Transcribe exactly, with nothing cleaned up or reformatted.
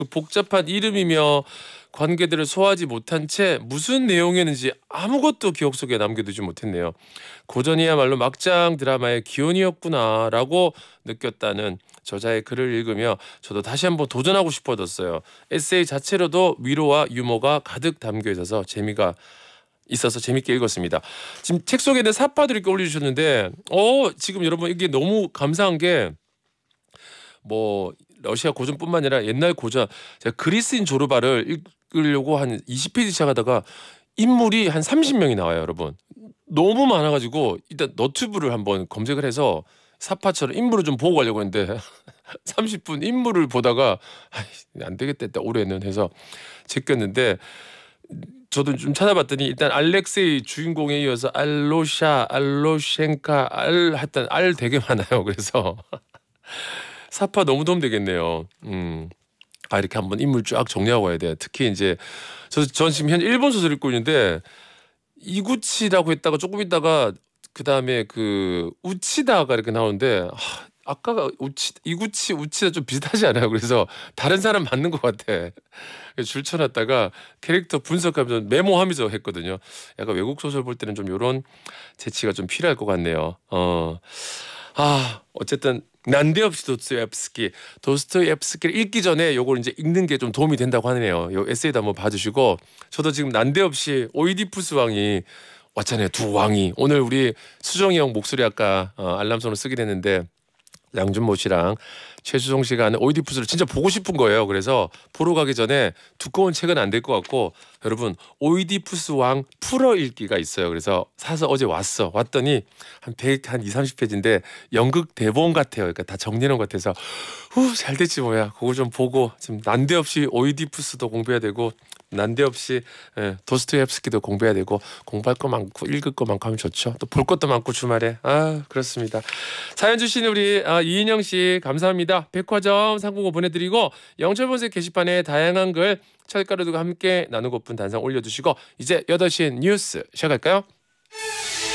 복잡한 이름이며 관계들을 소화하지 못한 채 무슨 내용이었는지 아무것도 기억 속에 남겨두지 못했네요. 고전이야말로 막장 드라마의 기원이었구나라고 느꼈다는 저자의 글을 읽으며 저도 다시 한번 도전하고 싶어졌어요. 에세이 자체로도 위로와 유머가 가득 담겨 있어서 재미가 있어서 재밌게 읽었습니다. 지금 책 속에는 사파들 이렇게 올려주셨는데 어 지금 여러분 이게 너무 감사한 게 뭐 러시아 고전뿐만 아니라 옛날 고전 제가 그리스인 조르바를 읽으려고 한 이십 페이지 시작하다가 인물이 한 삼십 명이 나와요, 여러분. 너무 많아가지고 일단 너튜브를 한번 검색을 해서 사파처럼 인물을 좀 보고 가려고 했는데 삼십 분 인물을 보다가 아이, 안 되겠다 일단 올해는 해서 제꼈는데 저도 좀 찾아봤더니 일단 알렉세이 주인공에 이어서 알로샤, 알로셴카, 알 하여튼 알 되게 많아요. 그래서 사파 너무 도움 되겠네요. 음. 아 이렇게 한번 인물 쫙 정리하고 와야 돼. 특히 이제 저 전 지금 현 일본 소설 읽고 있는데 이구치라고 했다가 조금 있다가 그 다음에 그 우치다가 이렇게 나오는데 하, 아까가 우치 이구치 우치다 좀 비슷하지 않아요? 그래서 다른 사람 맞는 것 같아. 줄 쳐놨다가 캐릭터 분석하면서 메모하면서 했거든요. 약간 외국 소설 볼 때는 좀 이런 재치가 좀 필요할 것 같네요. 어. 아 어쨌든 난데없이 도스토옙스키 도스토옙스키를 읽기 전에 요걸 이제 읽는 게 좀 도움이 된다고 하네요. 요 에세이도 한번 봐주시고 저도 지금 난데없이 오이디푸스 왕이 왔잖아요. 두 왕이 오늘 우리 수정이 형 목소리 아까 어, 알람송을 쓰게 됐는데 양준모 씨랑 최수종 씨가 하는 오이디푸스를 진짜 보고 싶은 거예요. 그래서 보러 가기 전에 두꺼운 책은 안 될 것 같고 여러분 오이디푸스 왕 풀어 읽기가 있어요. 그래서 사서 어제 왔어. 왔더니 한 백, 한 이삼십 페이지인데 연극 대본 같아요. 그러니까 다 정리한 것 같아서 후, 잘 됐지 뭐야. 그거 좀 보고 지금 난데없이 오이디푸스도 공부해야 되고 난데없이 예, 도스토옙스키도 공부해야 되고 공부할 거 많고 읽을 거 많고 하면 좋죠. 또 볼 것도 많고 주말에 아 그렇습니다. 사연 주신 우리 아, 이인영 씨 감사합니다. 백화점 상품권 보내드리고 영철본색 게시판에 다양한 글 철가루들과 함께 나누고픈 단상 올려주시고 이제 여덟 시 뉴스 시작할까요?